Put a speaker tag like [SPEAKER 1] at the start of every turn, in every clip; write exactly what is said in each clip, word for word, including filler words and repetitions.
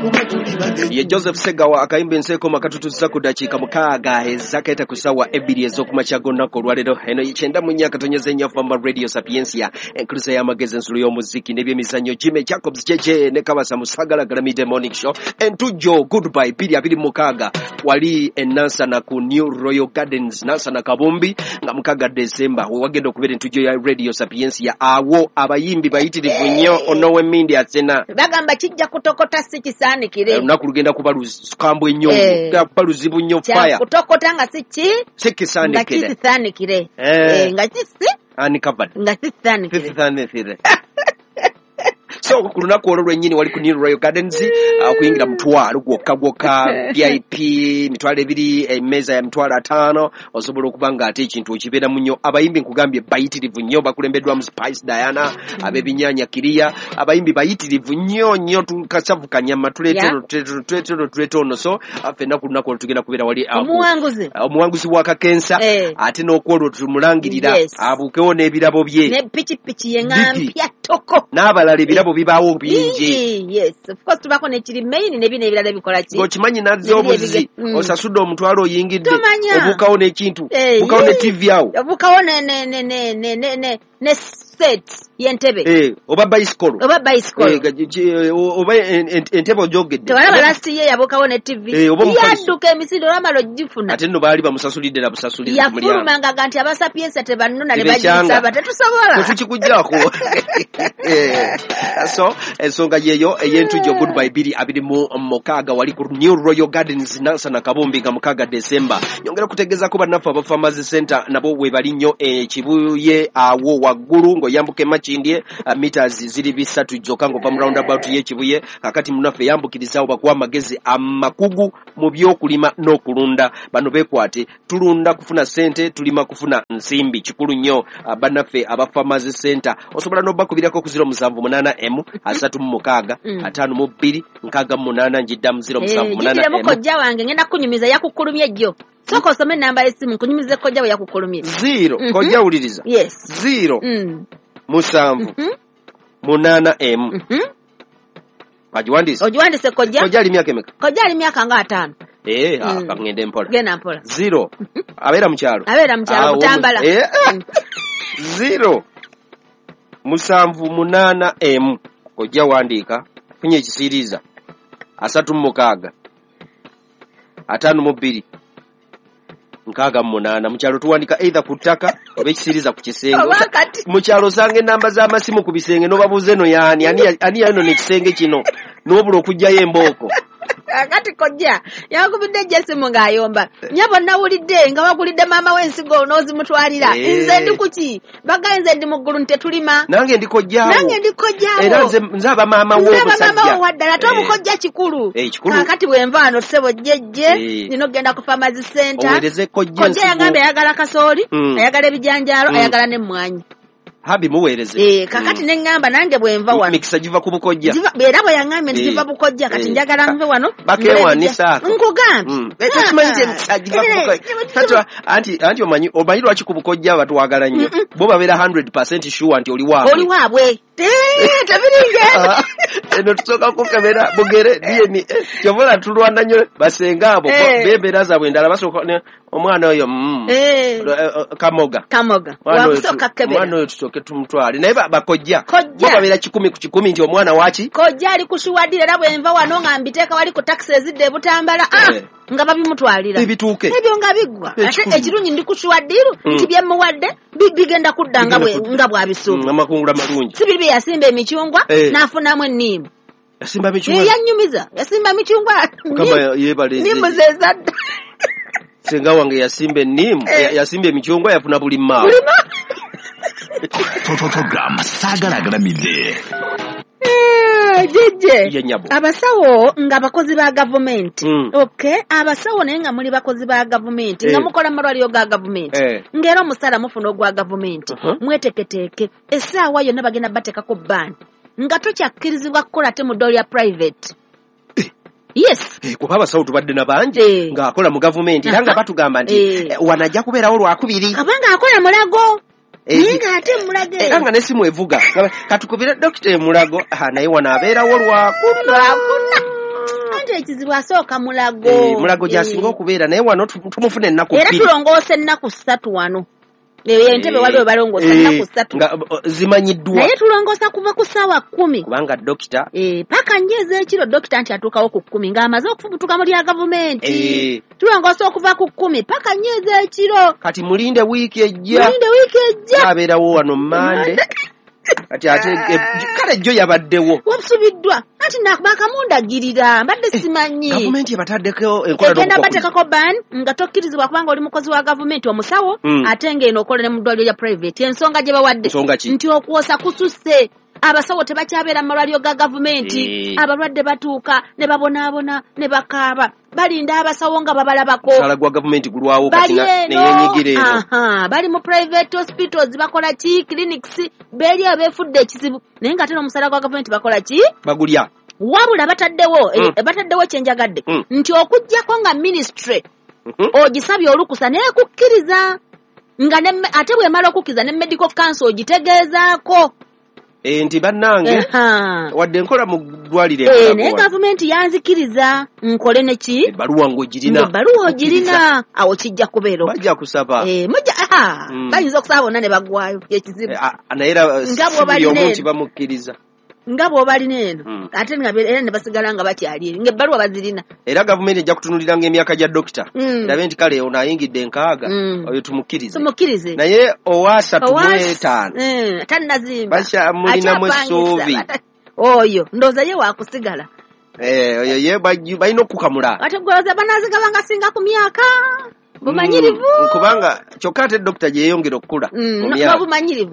[SPEAKER 1] ye Joseph Segawa akayimba enseko makatutuza ku dakiika mukaaga ezakaita kusawa ebiri ez'okumakya gonako olwaleero eno ikyenda mu nnyaka tonyeze nnyo famba Radio Sapiensia enkulusa y'amagezi ensulu y'omuziki n'ebyemizannyo Jimmy Jacobs jeje ne Kabasa Musagala Galamide Morning Show entujjo goodbye piri abiri mukaaga wali enansana ku New Royal Gardens nansana Kabumbi nga mukaaga December wagenda okubeera entujjo ya Radio Sapiensia awo abayimbi bayitirivu nnyo onowe mindi asena
[SPEAKER 2] bagamba kijja kutokota si kisaanikire
[SPEAKER 1] lunaku lugenda kuba lukambwe nnyo kuba luzibu nnyo fire
[SPEAKER 2] kutokota nga si ki
[SPEAKER 1] si kisaanikire
[SPEAKER 2] nga kisaanikire eh nga kisi
[SPEAKER 1] ani covered
[SPEAKER 2] nga kisaanikire
[SPEAKER 1] kisaanikire so ku lunaku olwo lwennyini wali ku New Royal Gardens okuyingira mutwalo gwokka gwokka V I P mitwalo ebiri emmeeza ya mitwalo ataano osobola okuba nga ate ekintu okibeera mu nnyo abayimbi nkugambye bayitirivu nnyo bakulembeddwamu Spice Diana ab'ebinnyanya Kiria abayimbi bayitirivu nnyo nnyo tukasavu kanyama tuleetero tuleetero tuleetero ono so ffenna ku lunaku olwo tugenda kubeera wali
[SPEAKER 2] omuwanguzi
[SPEAKER 1] omuwanguzi wa Kakensa ate n'okwolwo tumulangirira abuukewo n'ebirabo bye
[SPEAKER 2] ne pikipiki yeŋampya toko
[SPEAKER 1] n'abalala ebirabo bibaawo bingi.
[SPEAKER 2] Yes, of course tubako ne kiri main ne bine ebirala bikola ki.
[SPEAKER 1] Okimanyi nazze obuzi osasudde omutwalo oyingidde obukawo n'ekintu obukawo ne T V awo
[SPEAKER 2] obukawo ne ne ne ne ne ne ne set yentebe
[SPEAKER 1] eh oba bicycle
[SPEAKER 2] oba bicycle
[SPEAKER 1] eh oba entebe ojogedde
[SPEAKER 2] tewala last year yabukawo ne T V yadduka emisindo amalo gifuna
[SPEAKER 1] ate no baali bamusasulidde na busasulidde
[SPEAKER 2] mu mulyango yafulumanga ganti abasapiensa tebanuna ne bajisaba tetusobola
[SPEAKER 1] tukikujjako eh so ensonga yeyo eyentujjo goodbye biri abiri mu mukaaga wali ku New Royal Gardens nansana Kabumbi nga mukaaga December nyongera kutegeeza ko bannafu aba Farmers Center nabo we bali nnyo ekibuye awo waggulu ngo yambuke machindye meters ziri bisatu jokka ngo pam roundabout y'ekibuye kakati munafe yambukirizawo bakuwa magezi amakugu mu byokulima n'okulunda bano bekwate tulunda kufuna sente tulima kufuna nsimbi kikulu nnyo bannafe aba Farmers Center osobola n'obakubirako ku zero seven eight M asatu mu mukaaga ataano mu bbiri nkaaga mu munaana njiddamu zero seven eight M
[SPEAKER 2] njidde mukojja wange ngenda kunyumiza yakukulumye jjo soko osome namba y'essimu kunyumize kojja we yakukulumye
[SPEAKER 1] zero kojja uliriza
[SPEAKER 2] yes
[SPEAKER 1] zero musanvu munaana M ajiwandise
[SPEAKER 2] ojiwandise kojja
[SPEAKER 1] kojja ali myaka emeka
[SPEAKER 2] kojja ali myaka nga ataano
[SPEAKER 1] eh ah ngende mpola
[SPEAKER 2] genda mpola
[SPEAKER 1] zero abeera mu kyalo
[SPEAKER 2] abeera mu kyalo kutambala
[SPEAKER 1] eh zero musanvu munaana M kojja wandiika funye ekisiriiza asatu mu mukaaga ataano mu bbiri nkaaga mu munaana mu kyalo tuwandika either ku ttaka oba ekisiriiza ku kisenge mu kyalo osanga ennamba z'amasimu ku bisenge n'obabuuze no yaani ani yano n'ekisenge kino n'obula okugjayo embooko
[SPEAKER 2] akati kojja yakubidde ejjesimu ng'ayomba nyabo nawulidde nga wagulidde maama w'ensigo n'ozimutwalira nze ndi kuki baga nze ndi mu ggulu ntetulima
[SPEAKER 1] nange ndi kojjaawo
[SPEAKER 2] nange ndi kojjaawo
[SPEAKER 1] era nze nze aba maama w'obusajja
[SPEAKER 2] maama wo waddala ate omukojja kikulu kakati bwenva wano ssebo jjejje nina okgenda ku Farmers Center
[SPEAKER 1] owereze kojja
[SPEAKER 2] kojja yagamba ayagala kasooli ayagala ebijanjaalo ayagala n'emmwanyi
[SPEAKER 1] habi muweereze
[SPEAKER 2] eh kakati ne ngamba nange bwenva wano
[SPEAKER 1] mikisa jiva ku bukojja
[SPEAKER 2] era bwe yangambe jiva bukojja kati njagala nve wano
[SPEAKER 1] bakewanisa
[SPEAKER 2] nkugambe
[SPEAKER 1] ekyo kimanyije mikisa jiva ku bukojja tatwa anti anti omanyi omanyi lwaki ku bukojja abantu wagala nnyo bo babeera one hundred percent sure anti oli waabwe
[SPEAKER 2] oli waabwe tebiringe
[SPEAKER 1] eno tusoka ku kamera bugere D N A kyobola tulwana nnyo basenga abo bebeera zaabwe ndala basoka omwana oyo kamoga
[SPEAKER 2] kamoga wakusoka kebera
[SPEAKER 1] omwana oyo tusoke tumutwale naye bakojja bo babeera kikumi ku kikumi nti omwana waki
[SPEAKER 2] kojja ali kushuwadira era bwenva wano nga mbiteeka wali ku taxi ezidde butambala ah nga babimutwalira
[SPEAKER 1] ebituuke
[SPEAKER 2] ebyo nga biggwa ate ekirungi ndi kushuwaddiru nti byemuwadde bigenda kudda nga bwabisuubu
[SPEAKER 1] amakungula malungi
[SPEAKER 2] si biri yasimba emicungwa n'afunamu enniimu
[SPEAKER 1] yasimba micungwa
[SPEAKER 2] yanyumiza yasimba micungwa
[SPEAKER 1] kama yebale
[SPEAKER 2] nimu zezadda
[SPEAKER 1] senga wange yasimba enniimu yasimba emicungwa yafuna buli maawo
[SPEAKER 3] Program Sagalagalamide.
[SPEAKER 2] Jeje abasawo nga bakozi ba government mm. okay abasawo naye nga muli bakozi ba government eh. nga mukola malwaliro ga government eh. ngero musala mufuna ogwa government uh -huh. mweteketeeke essaawa yonna bagenda bateekako ban nga tokyakkirizibwa kukola te mu ddolo lya private eh. yes
[SPEAKER 1] eh, kuba abasawo tubadde na bangi eh. nga akola mu government era nga batugamba nti eh. eh, wanajja kubeerawo lwakubiri
[SPEAKER 2] kabanga akola mulago Ninga ate mulage.
[SPEAKER 1] Era nga nesimu evuga. Katukubira dokita emulago, ha naye wana abeera wo lwakuna.
[SPEAKER 2] ekizibu asooka mulago
[SPEAKER 1] eh mulago jasinga okubeera naye wano tumufune ennaku
[SPEAKER 2] era tulongoose ennaku ssatu wano eyo entebe waliwo balongoosa ennaku ssatu
[SPEAKER 1] nga zimanyiddwa
[SPEAKER 2] naye tulongoosa kuva ku ssaawa kkumi
[SPEAKER 1] kubanga dokita
[SPEAKER 2] eh paka njeeza ekiro dokita nti atuukawo ku kkumi ng'amaze okufubutuka mu lya gavumenti tulongoosa okuva ku kkumi paka njeeza ekiro
[SPEAKER 1] kati mulinde wiiki ejja
[SPEAKER 2] mulinde wiiki ejja
[SPEAKER 1] abeerawo wano Mande kati ate kale jjo yabaddewo
[SPEAKER 2] wabusubiddwa ati nabakamundagirira mbadde simanyi
[SPEAKER 1] gavumenti ebataddeko enkola
[SPEAKER 2] egenda bateekako ban nga tokkirizibwa kubanga oli mukozi wa gavumenti omusawo ate ng'eno okola ne mu ddwaliro lya private ensonga gye bawadde nti okwosa kususse abasawo tebakyabeera mu malwaliro ga gavumenti abalwadde batuuka ne babonaabona ne bakaaba balinda abasawo nga babalabako
[SPEAKER 1] omusala gwa gavumenti gulwawo kati neyenyigira eno
[SPEAKER 2] bali mu private hospitals bakola ki clinics beeri abeefudde ekizibu naye nga ate n'omusala gwa gavumenti bakola ki
[SPEAKER 1] bagulya
[SPEAKER 2] wabula bataddewo bataddewo kyenjagadde nti okuggyako nga ministry ogisabye olukusa naye kukkiriza nga ate bw'emala okukkiriza ne medical council ogitegeezaako
[SPEAKER 1] nti bannange wadde nkola mu ddwaliro
[SPEAKER 2] eh naye gavumenti yanzikiriza nkole neki
[SPEAKER 1] ebbaluwa ng'ogirina
[SPEAKER 2] ebbaluwa ogirina awo kijja kubeera
[SPEAKER 1] bajja kusaba
[SPEAKER 2] eh mujja bayinza okusaba bonna ne baggwayo ekizibu
[SPEAKER 1] naye era si omu nti bamukkiriza
[SPEAKER 2] nga bw'obalina eno ate era ne basigala nga bakyali eri ng'ebbaluwa bazirina
[SPEAKER 1] era gavumenti ejja kutunuliranga emyaka gya dokita erabe nti kale ono ayingidde enkaaga oyo tumukkirize
[SPEAKER 2] tumukkirize
[SPEAKER 1] naye owasatu mu etaano
[SPEAKER 2] tannazimba
[SPEAKER 1] mulinamu essuubi
[SPEAKER 2] oyo ndowooza ye waakusigala
[SPEAKER 1] oyo ye balina okukamula
[SPEAKER 2] ate gwoloza banazigaba nga singa ku myaka bumanyirivu
[SPEAKER 1] kubanga kyokka ate dokita gye yeeyongera okukula
[SPEAKER 2] bumanyirivu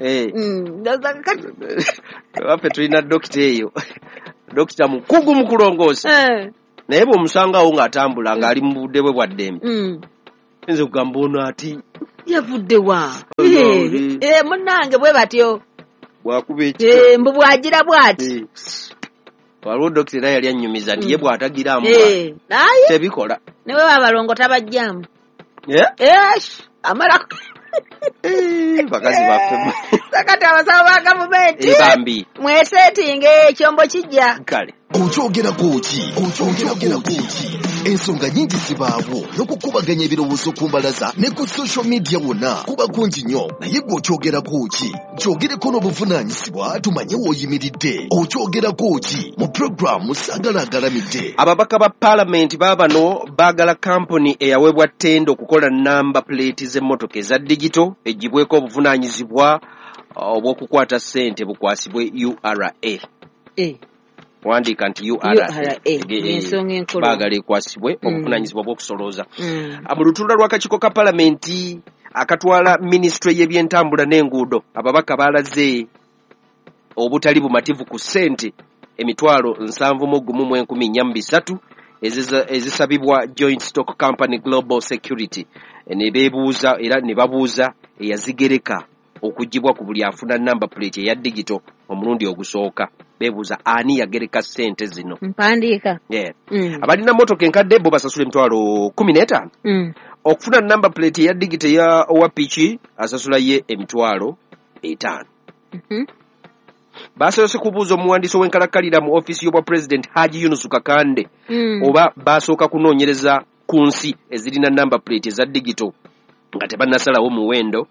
[SPEAKER 1] waffe tulina dokita eyo dokita mukugu mu kulongoosa naye bw'omusangawo ng'atambula ng'ali mu budde bwe bwa ddembe nze kugamba ono ati
[SPEAKER 2] yavuddewa munnange bwe batyo
[SPEAKER 1] bwakuba ekyo
[SPEAKER 2] mbu bwagira bw'ati
[SPEAKER 1] waliwo dokita era yali annyumiza nti ye bw'atagiramu tebikola
[SPEAKER 2] ne bwe babalongo tabajjamu amala
[SPEAKER 1] bakazi baffe
[SPEAKER 2] sakati abasawo ba gavumenti
[SPEAKER 1] bambi
[SPEAKER 2] mwesetinga ekyombo kijja
[SPEAKER 1] kale
[SPEAKER 3] okyogera kuki okyogera kuki ensonga nyingi zibaawo n'okukubaganya ebirowoozo ku mbalaza ne ku social media wonna kuba kungi nnyo naye gwe okyogera kuki kyogereko n'obuvunaanyizibwa tumanye w'oyimiridde okyogera kuki mu puroguramu saagala agalamidde
[SPEAKER 1] ababaka ba paalamenti baabano baagala kampuni eyaweebwa ttenda okukola namba puleeti z'emmotoka eza digito egibweko obuvunaanyizibwa obw'okukwata ssente bukwasibwe U R A wandiika nti U R A baagala ekwasibwe obuvunaanyizibwa bw'okusolooza mu lutuula lw'akakiiko ka paalamenti akatwala minisitule y'ebyentambula n'enguudo ababaka baalaze obutali bumativu ku ssente emitwalo nsanvu mu gumu mu enkumi nnya mu bisatu ezisabibwa Joint Stock Company Global Security ne beebuuza era ne babuuza eyazigereka okugibwa ku buli afuna namba plate eya digito omulundi ogusooka beebuuza ani yagereka ssente zino
[SPEAKER 2] mpandiika
[SPEAKER 1] yeah. mm. abalina motoka enkadde bo basasula emitwalo kumi n'etaano mm. okufuna namba plate eya digito eya owapiki asasula ye emitwalo etaano mm-hmm. basoose kubuuza omuwandiisi w'enkalakkalira mu ofiisi y'obwa President Haji Yunus Kakande mm. oba basooka kunoonyereza ku nsi ezirina namba plate eza digito nga tebannasalawo muwendo